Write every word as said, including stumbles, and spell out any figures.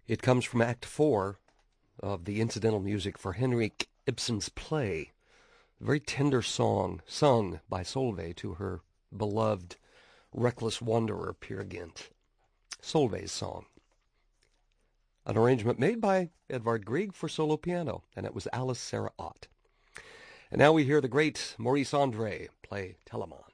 It comes from Act Four of the incidental music for Henrik Ibsen's play. A very tender song sung by Solveig to her beloved reckless wanderer Peer Gynt. Solveig's song. An arrangement made by Edvard Grieg for solo piano, and it was Alice Sarah Ott. And now we hear the great Maurice Andre play Telemann.